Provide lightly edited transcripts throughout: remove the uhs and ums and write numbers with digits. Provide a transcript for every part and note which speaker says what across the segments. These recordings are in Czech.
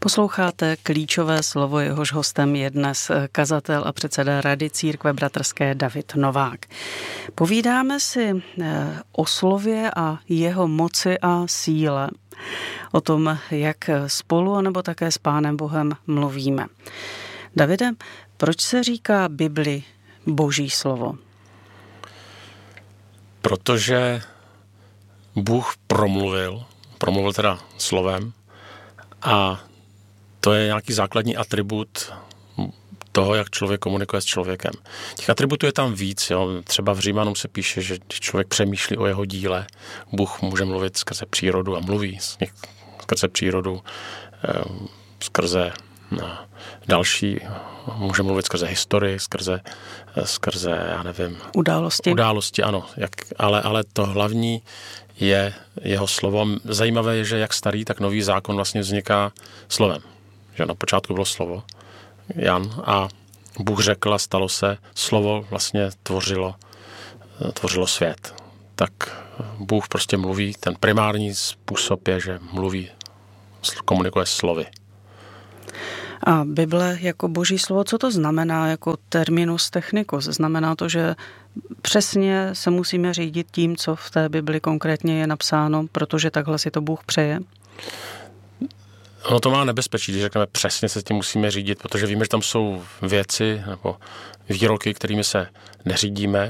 Speaker 1: Posloucháte Klíčové slovo, jehož hostem je dnes kazatel a předseda Rady Církve bratrské David Novák. Povídáme si o slově a jeho moci a síle. O tom, jak spolu, anebo také s Pánem Bohem mluvíme. Davide, proč se říká Bibli Boží slovo?
Speaker 2: Protože Bůh promluvil teda slovem, a to je nějaký základní atribut toho, jak člověk komunikuje s člověkem. Těch atributů je tam víc. Jo. Třeba v Římanům se píše, že když člověk přemýšlí o jeho díle, Bůh může mluvit skrze přírodu a mluví skrze přírodu, skrze další, může mluvit skrze historii, skrze já nevím. Události, ano. Ale to hlavní je jeho slovo. Zajímavé je, že jak starý, tak nový zákon vlastně vzniká slovem. Že na počátku bylo slovo, Jan, a Bůh řekl a stalo se, slovo vlastně tvořilo svět. Tak Bůh prostě mluví, ten primární způsob je, že mluví, komunikuje slovy.
Speaker 1: A Bible jako Boží slovo, co to znamená jako terminus technicus? Znamená to, že přesně se musíme řídit tím, co v té Bibli konkrétně je napsáno, protože takhle si to Bůh přeje?
Speaker 2: Ono to má nebezpečí, když řekneme přesně se tím musíme řídit, protože víme, že tam jsou věci nebo výroky, kterými se neřídíme.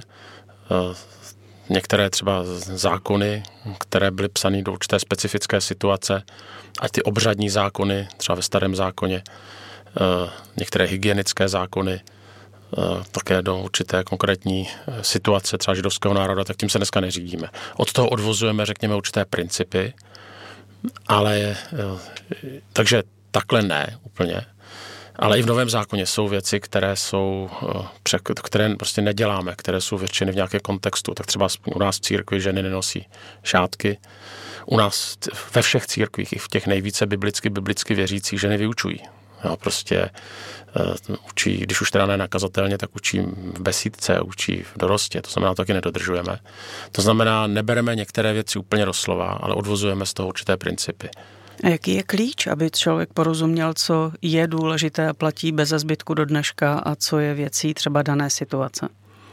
Speaker 2: Některé třeba zákony, které byly psané do určité specifické situace, a ty obřadní zákony, třeba ve Starém zákoně, některé hygienické zákony, také do určité konkrétní situace třeba židovského národa, tak tím se dneska neřídíme. Od toho odvozujeme, řekněme, určité principy, ale takže takhle ne úplně. Ale i v Novém zákoně jsou věci, které prostě neděláme, které jsou většiny v nějakém kontextu. Tak třeba u nás v církvi ženy nenosí šátky. U nás ve všech církvích, i v těch nejvíce biblicky věřících, ženy vyučují. Jo, prostě učí, když už teda ne nakazatelně, tak učí v besídce, učí v dorostě, to znamená, to taky nedodržujeme. To znamená, nebereme některé věci úplně doslova, ale odvozujeme z toho určité principy.
Speaker 1: A jaký je klíč, aby člověk porozuměl, co je důležité a platí bez zbytku do dneška a co je věcí třeba dané situace?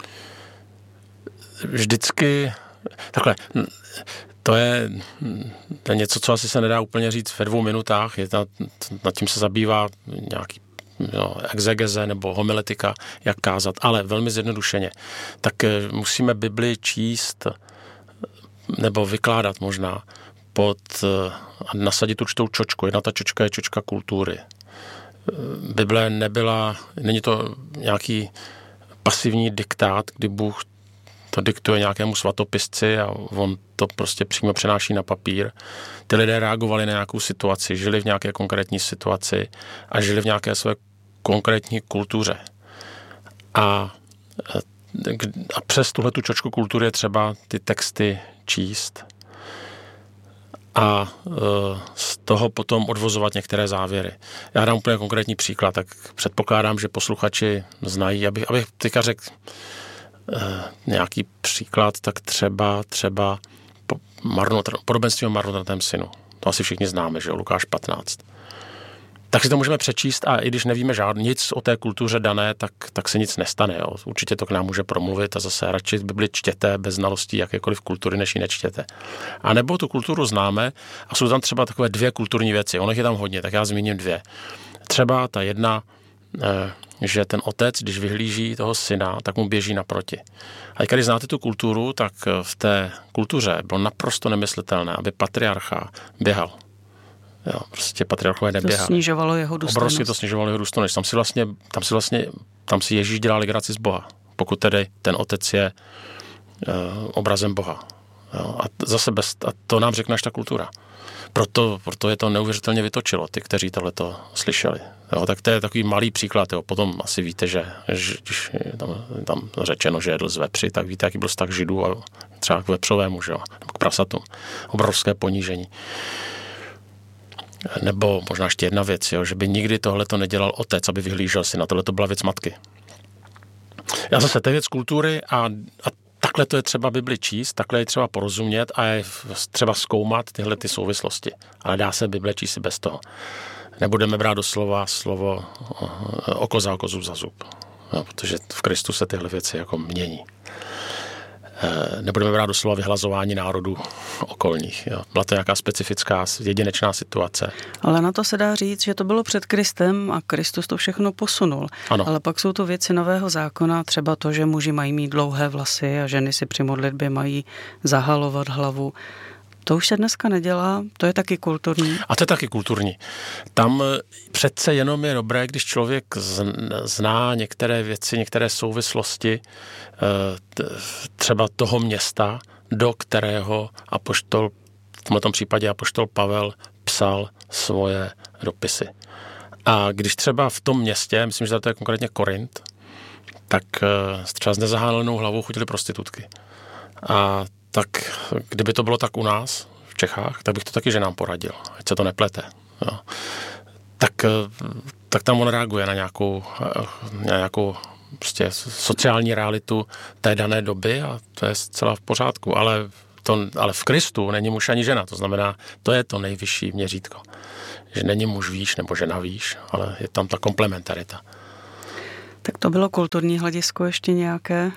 Speaker 2: Vždycky takhle. To je něco, co asi se nedá úplně říct ve 2 minutách. Nad tím se zabývá nějaký exegeze nebo homiletika, jak kázat, ale velmi zjednodušeně. Tak musíme Bibli číst nebo vykládat možná a nasadit určitou čočku. Jedna ta čočka je čočka kultury. Bible není to nějaký pasivní diktát, kdy Bůh to diktuje nějakému svatopisci a on to prostě přímo přenáší na papír. Ty lidé reagovali na nějakou situaci, žili v nějaké konkrétní situaci a žili v nějaké své konkrétní kultuře. A přes tuhletu čočku kultury je třeba ty texty číst a z toho potom odvozovat některé závěry. Já dám úplně konkrétní příklad, tak předpokládám, že posluchači znají, abych teďka řekl nějaký příklad, tak třeba podobenství o marnotratném synu. To asi všichni známe, že jo, Lukáš 15. Tak si to můžeme přečíst a i když nevíme nic o té kultuře dané, tak se nic nestane. Jo. Určitě to k nám může promluvit a zase radši Bibli čtěte bez znalostí jakékoliv kultury, než ji nečtěte. A nebo tu kulturu známe a jsou tam třeba takové 2 kulturní věci. Ono je tam hodně, tak já zmíním 2. Třeba ta jedna, že ten otec, když vyhlíží toho syna, tak mu běží naproti. A když znáte tu kulturu, tak v té kultuře bylo naprosto nemyslitelné, aby patriarcha běhal. Jo, prostě patriarchové neběhali.
Speaker 1: To snižovalo jeho důstojnost.
Speaker 2: Obrovsky to snižovalo jeho důstojnost. Tam si Ježíš dělá legraci z Boha, pokud tedy ten otec je obrazem Boha. Jo, a zase to nám řekne až ta kultura. Proto je to neuvěřitelně vytočilo, ty, kteří tohleto slyšeli. Jo, tak to je takový malý příklad. Jo. Potom asi víte, že když tam řečeno, že jedl z vepři, tak víte, jaký byl vztah Židů a třeba k vepřovému, že jo, k prasatům. Obrovské ponížení. Nebo možná ještě jedna věc, jo, že by nikdy tohleto nedělal otec, aby vyhlížel si na tohleto byla věc matky. Já zase, to je věc kultury a takhle to je třeba Bibli číst, takhle je třeba porozumět a je třeba zkoumat tyhle ty souvislosti. Ale dá se Bible číst i bez toho. nebudeme brát doslova slovo oko za oko, zub za zub. No, protože v Kristu se tyhle věci jako mění. Nebudeme brát doslova vyhlazování národů okolních. Jo. Byla to nějaká specifická, jedinečná situace.
Speaker 1: Ale na to se dá říct, že to bylo před Kristem a Kristus to všechno posunul.
Speaker 2: Ano.
Speaker 1: Ale pak jsou to věci nového zákona, třeba to, že muži mají mít dlouhé vlasy a ženy si při modlitbě mají zahalovat hlavu. To už se dneska nedělá, to je taky kulturní.
Speaker 2: A to je taky kulturní. Tam přece jenom je dobré, když člověk zná některé věci, některé souvislosti třeba toho města, do kterého apoštol, v tomto případě apoštol Pavel psal svoje dopisy. A když třeba v tom městě, myslím, že to je konkrétně Korint, tak třeba s nezahálenou hlavou chodily prostitutky. A tak kdyby to bylo tak u nás, v Čechách, tak bych to taky ženám poradil, ať se to neplete. Jo. Tak tam on reaguje na nějakou prostě sociální realitu té dané doby a to je zcela v pořádku, ale v Kristu není muž ani žena, to znamená, to je to nejvyšší měřítko. Že není muž výš nebo žena výš, ale je tam ta komplementarita.
Speaker 1: Tak to bylo kulturní hledisko ještě nějaké?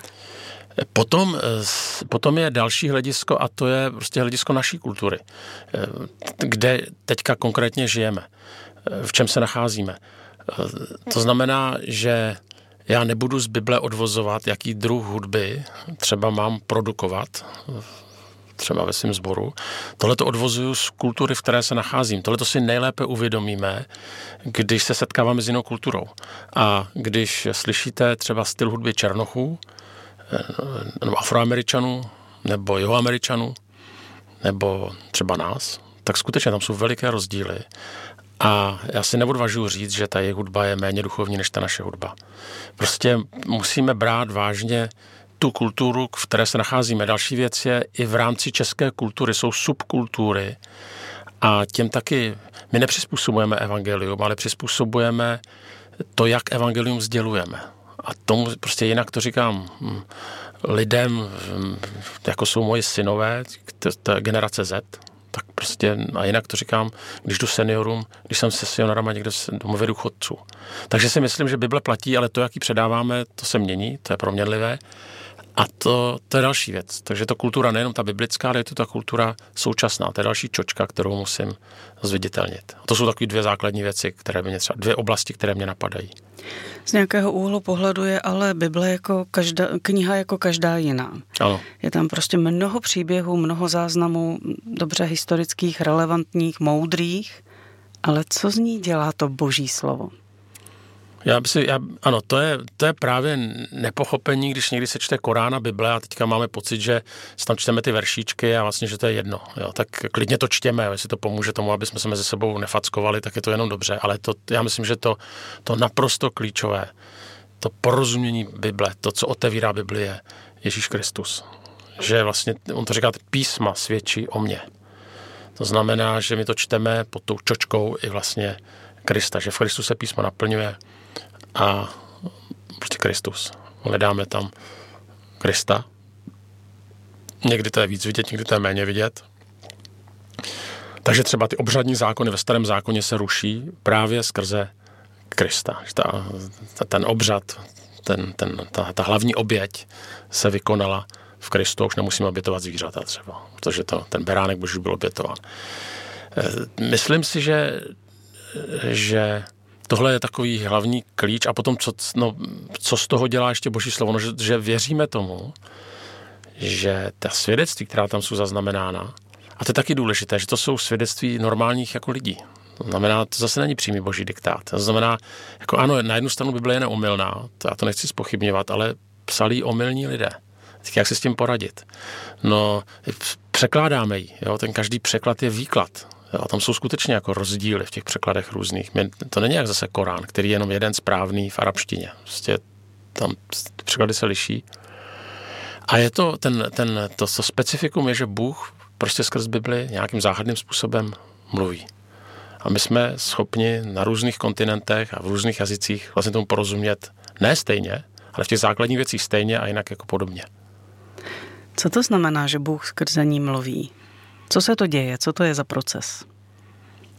Speaker 2: Potom je další hledisko a to je prostě hledisko naší kultury, kde teďka konkrétně žijeme, v čem se nacházíme. To znamená, že já nebudu z Bible odvozovat, jaký druh hudby třeba mám produkovat, třeba ve svém sboru. Tohle to odvozuju z kultury, v které se nacházím. Tohle to si nejlépe uvědomíme, když se setkáváme s jinou kulturou. A když slyšíte třeba styl hudby Černochů, nebo Afroameričanů, nebo Jihoameričanů, nebo třeba nás, tak skutečně tam jsou veliké rozdíly. A já si neodvažuji říct, že ta jejich hudba je méně duchovní než ta naše hudba. Prostě musíme brát vážně tu kulturu, v které se nacházíme. Další věc je, i v rámci české kultury jsou subkultury a těm taky my nepřizpůsobujeme evangelium, ale přizpůsobujeme to, jak evangelium sdělujeme. A tomu prostě jinak to říkám lidem, jako jsou moji synové, ta generace Z, tak prostě a jinak to říkám, když jdu seniorům, když jsem se seniorama někde v domově důchodců. Takže si myslím, že Bible platí, ale to, jak ji předáváme, to se mění, to je proměnlivé. A to je další věc. Takže to kultura nejenom ta biblická, ale je to ta kultura současná. To je další čočka, kterou musím zviditelnit. A to jsou takové dvě základní věci, dvě oblasti, které mě napadají.
Speaker 1: Z nějakého úhlu pohledu je ale Bible jako kniha jako každá jiná.
Speaker 2: Ano.
Speaker 1: Je tam prostě mnoho příběhů, mnoho záznamů, dobře historických, relevantních, moudrých, ale co z ní dělá to Boží slovo? Ano, to je právě nepochopení, když někdy se čte Korán a Bible a teďka máme pocit, že si tam čteme ty veršíčky a vlastně, že to je jedno. Jo, tak klidně to čtěme, jestli to pomůže tomu, aby jsme se mezi sebou nefackovali, tak je to jenom dobře, ale já myslím, že to naprosto klíčové, to porozumění Bible, to, co otevírá Bibli, je Ježíš Kristus. Že vlastně, on to říká, písma svědčí o mně. To znamená, že my to čteme pod tou čočkou i vlastně Krista, že v Kristu se písmo naplňuje a prostě Kristus. Hledáme tam Krista. Někdy to je víc vidět, někdy to je méně vidět. Takže třeba ty obřadní zákony ve Starém zákoně se ruší právě skrze Krista. Ten obřad, ta hlavní oběť se vykonala v Kristu, už nemusíme obětovat zvířata třeba, protože ten beránek Boží byl obětován. Myslím si, že tohle je takový hlavní klíč a potom, co z toho dělá ještě Boží slovo, že věříme tomu, že ta svědectví, která tam jsou zaznamenána, a to je taky důležité, že to jsou svědectví normálních jako lidí. To znamená, to zase není přímý Boží diktát. To znamená, jako ano, na jednu stranu Bible je neomylná, já to nechci zpochybňovat, ale psali omylní lidé. Tak jak si s tím poradit? No, překládáme ji, jo? Ten každý překlad je výklad. A tam jsou skutečně jako rozdíly v těch překladech různých. To není jak zase Korán, který je jenom jeden správný v arabštině. Prostě tam překlady se liší. A je to to specifikum je, že Bůh prostě skrz Bibli nějakým záhadným způsobem mluví. A my jsme schopni na různých kontinentech a v různých jazycích vlastně tomu porozumět ne stejně, ale v těch základních věcích stejně a jinak jako podobně. Co to znamená, že Bůh skrze ní mluví? Co se to děje? Co to je za proces?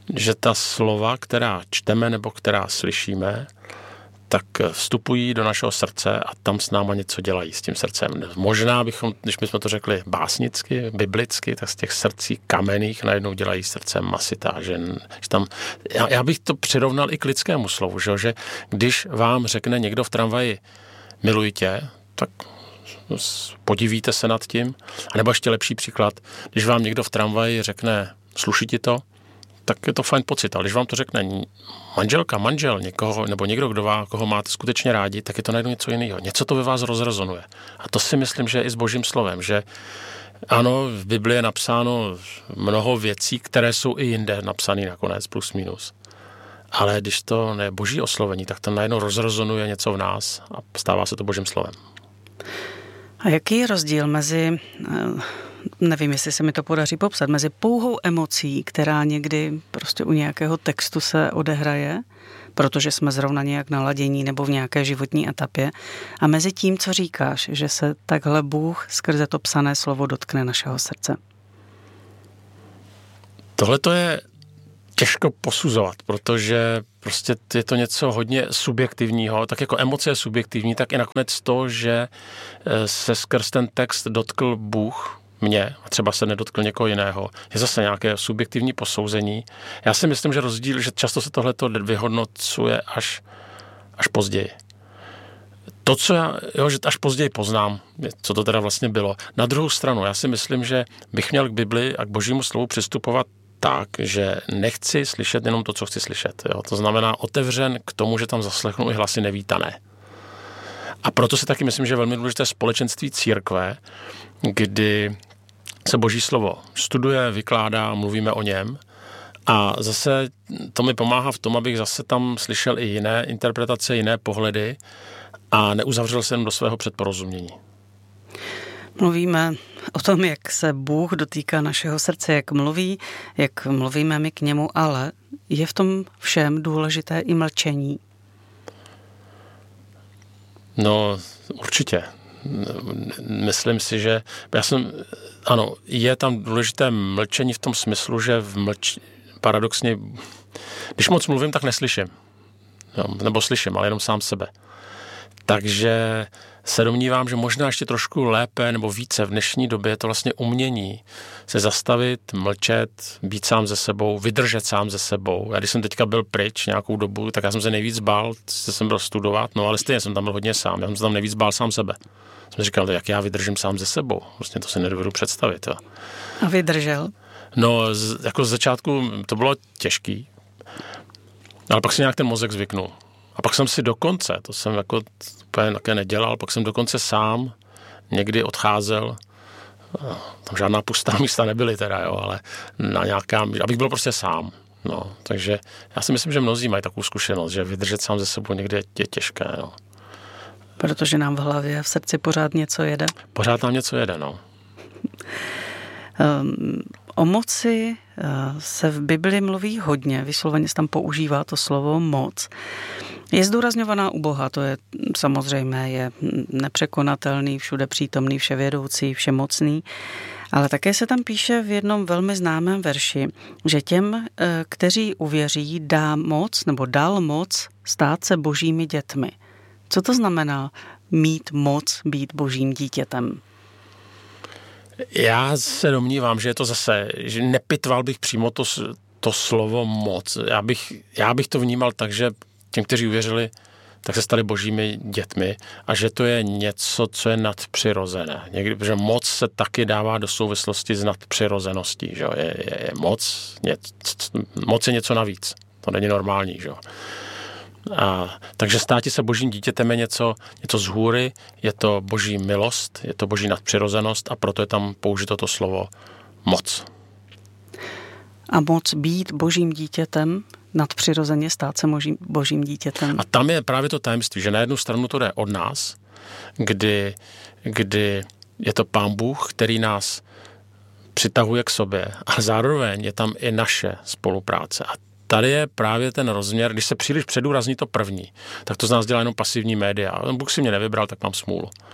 Speaker 2: že ta slova, která čteme nebo která slyšíme, tak vstupují do našeho srdce a tam s náma něco dělají s tím srdcem. Možná bychom, když bychom to řekli básnicky, biblicky, tak z těch srdcí kamenných najednou dělají srdcem masitá. Že tam, já bych to přirovnal i k lidskému slovu, že když vám řekne někdo v tramvaji miluji tě, tak podivíte se nad tím. A nebo ještě lepší příklad, když vám někdo v tramvaji řekne sluší ti to, tak je to fajn pocit, ale když vám to řekne manželka, manžel, někoho, nebo někdo, koho máte skutečně rádi, tak je to najednou něco jiného. Něco to ve vás rozrezonuje. A to si myslím, že je i s Božím slovem, že ano, v Biblii je napsáno mnoho věcí, které jsou i jinde napsané nakonec, plus minus. Ale když to je Boží oslovení, tak to najednou rozrezonuje něco v nás a stává se to Božím slovem.
Speaker 1: A jaký je rozdíl mezi, nevím, jestli se mi to podaří popsat, mezi pouhou emocí, která někdy prostě u nějakého textu se odehraje, protože jsme zrovna nějak naladění nebo v nějaké životní etapě, a mezi tím, co říkáš, že se takhle Bůh skrze to psané slovo dotkne našeho srdce?
Speaker 2: Tohle to je těžko posuzovat, protože prostě je to něco hodně subjektivního, tak jako emoce je subjektivní, tak i nakonec to, že se skrz ten text dotkl Bůh mě a třeba se nedotkl někoho jiného, je zase nějaké subjektivní posouzení. Já si myslím, že rozdíl, že často se tohleto vyhodnocuje až později. To, co že až později poznám, co to teda vlastně bylo. Na druhou stranu, já si myslím, že bych měl k Bibli a k Božímu slovu přistupovat tak, že nechci slyšet jenom to, co chci slyšet. Jo? To znamená otevřen k tomu, že tam zaslechnu i hlasy nevítané. A proto si taky myslím, že je velmi důležité společenství církve, kdy se Boží slovo studuje, vykládá, mluvíme o něm. A zase to mi pomáhá v tom, abych zase tam slyšel i jiné interpretace, jiné pohledy a neuzavřel se jen do svého předporozumění.
Speaker 1: Mluvíme o tom, jak se Bůh dotýká našeho srdce, jak mluvíme my k němu, ale je v tom všem důležité i mlčení.
Speaker 2: No, určitě. Myslím si, že ano, je tam důležité mlčení v tom smyslu, že paradoxně, když moc mluvím, tak neslyším. Jo, nebo slyším, ale jenom sám sebe. Takže se domnívám, že možná ještě trošku lépe nebo více v dnešní době je to vlastně umění se zastavit, mlčet, být sám ze sebou, vydržet sám ze sebou. Já když jsem teďka byl pryč nějakou dobu, tak já jsem se nejvíc bál, jsem byl studovat, no ale stejně jsem tam byl hodně sám, já jsem se tam nejvíc bál sám sebe. Jsem říkal, jak já vydržím sám ze sebou, vlastně to si nedovedu představit. Jo.
Speaker 1: A vydržel?
Speaker 2: No, jako z začátku to bylo těžký, ale pak si nějak ten mozek zvyknul. A pak jsem si dokonce, to jsem jako úplně také nedělal, pak jsem dokonce sám někdy odcházel, tam žádná pustá místa nebyly teda, jo, ale na nějaká, abych byl prostě sám. No, takže já si myslím, že mnozí mají takovou zkušenost, že vydržet sám ze sebou někdy je těžké. Jo.
Speaker 1: Protože nám v hlavě, v srdci pořád něco jede.
Speaker 2: Pořád nám něco jede, no.
Speaker 1: O moci se v Bibli mluví hodně, vysloveně se tam používá to slovo moc. Je zdůrazňovaná u Boha, to je samozřejmé, je nepřekonatelný, všude přítomný, vševědoucí, všemocný, ale také se tam píše v jednom velmi známém verši, že těm, kteří uvěří, dá moc nebo dal moc stát se božími dětmi. Co to znamená mít moc být božím dítětem?
Speaker 2: Já se domnívám, že je to zase, že nepitval bych přímo to slovo moc. Já bych to vnímal tak, že těm, kteří uvěřili, tak se stali božími dětmi a že to je něco, co je nadpřirozené. Někdy, že moc se taky dává do souvislosti s nadpřirozeností. Že? Je moc je něco navíc. To není normální. Že? Takže státi se božím dítětem je něco z hůry, je to boží milost, je to boží nadpřirozenost a proto je tam použito to slovo moc.
Speaker 1: A moc být božím dítětem, nadpřirozeně stát se božím dítětem.
Speaker 2: A tam je právě to tajemství, že na jednu stranu to jde od nás, kdy je to Pán Bůh, který nás přitahuje k sobě, a zároveň je tam i naše spolupráce. A tady je právě ten rozměr, když se příliš předůrazní to první, tak to z nás dělá jenom pasivní média. Bůh si mě nevybral, tak mám smůlu.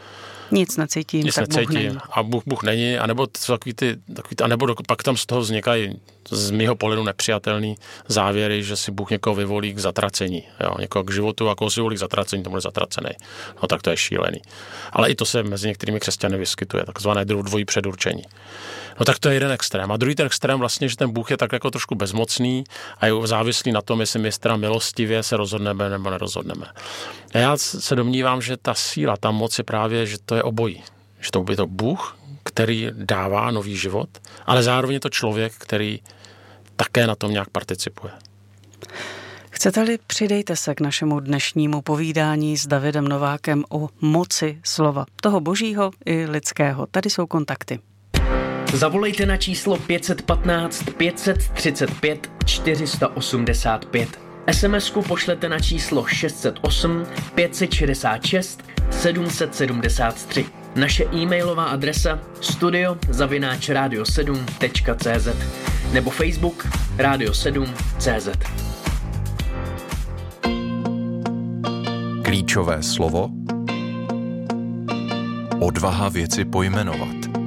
Speaker 1: Nic necítím,
Speaker 2: nic
Speaker 1: tak
Speaker 2: necítím.
Speaker 1: Bůh není.
Speaker 2: A Bůh není, anebo pak tam z toho vznikají z mýho pohledu nepřijatelný závěry, že si Bůh někoho vyvolí k zatracení. Jo? Někoho k životu a koho si vyvolí k zatracení, to bude zatracený. No tak to je šílený. Ale i to se mezi některými křesťany vyskytuje, takzvané dvojí předurčení. No tak to je jeden extrém. A druhý ten extrém vlastně, že ten Bůh je tak jako trošku bezmocný a je závislý na tom, jestli my teda milostivě se rozhodneme nebo nerozhodneme. A já se domnívám, že ta síla, ta moc je právě, že to je obojí. Že to je to Bůh, který dává nový život, ale zároveň je to člověk, který také na tom nějak participuje.
Speaker 1: Chcete-li, přidejte se k našemu dnešnímu povídání s Davidem Novákem o moci slova, toho božího i lidského. Tady jsou kontakty.
Speaker 3: Zavolejte na číslo 515 535 485. SMS-ku pošlete na číslo 608 566 773. Naše e-mailová adresa studio@radio7.cz nebo Facebook Radio7.cz.
Speaker 4: Klíčové slovo: odvaha věci pojmenovat.